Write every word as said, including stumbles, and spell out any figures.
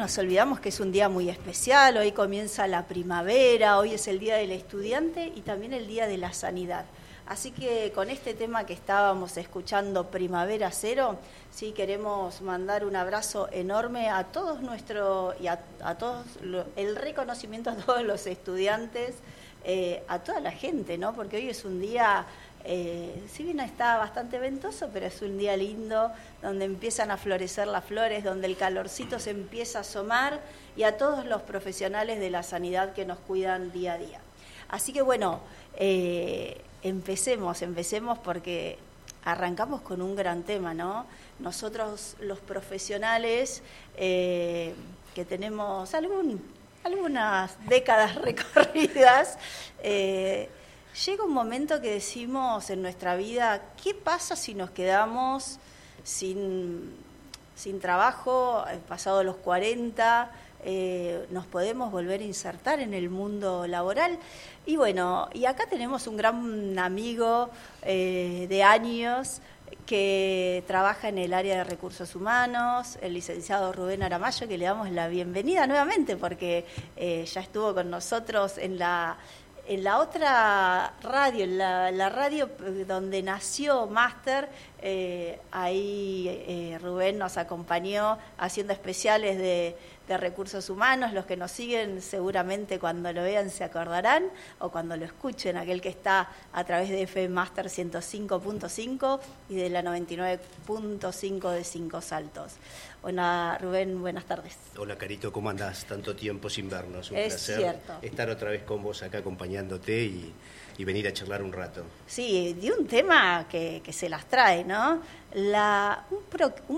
nos olvidamos que es un día muy especial, hoy comienza la primavera, hoy es el Día del Estudiante y también el Día de la Sanidad. Así que con este tema que estábamos escuchando, Primavera Cero, sí queremos mandar un abrazo enorme a todos nuestros, y a, a todos, lo, el reconocimiento a todos los estudiantes, eh, a toda la gente, ¿no? Porque hoy es un día, eh, si bien está bastante ventoso, pero es un día lindo, donde empiezan a florecer las flores, donde el calorcito se empieza a asomar, y a todos los profesionales de la sanidad que nos cuidan día a día. Así que bueno, eh, Empecemos, empecemos porque arrancamos con un gran tema, ¿no? Nosotros los profesionales eh, que tenemos algún, algunas décadas recorridas, eh, llega un momento que decimos en nuestra vida, ¿qué pasa si nos quedamos sin, sin trabajo, pasado los cuarenta? Eh, nos podemos volver a insertar en el mundo laboral. Y bueno, y acá tenemos un gran amigo eh, de años que trabaja en el área de recursos humanos, el licenciado Rubén Aramayo, que le damos la bienvenida nuevamente porque eh, ya estuvo con nosotros en la en la otra radio, en la, la radio donde nació Máster. Eh, ahí eh, Rubén nos acompañó haciendo especiales de, de recursos humanos. Los que nos siguen seguramente cuando lo vean se acordarán, o cuando lo escuchen, aquel que está a través de F M Máster ciento cinco punto cinco y de la noventa y nueve punto cinco de Cinco Saltos. Hola Rubén, buenas tardes. Hola Carito, ¿cómo andás? Tanto tiempo sin vernos, un es placer cierto. estar otra vez con vos acá acompañándote y, y venir a charlar un rato. Sí, de un tema que, que se las trae, ¿no? La, un, pro, un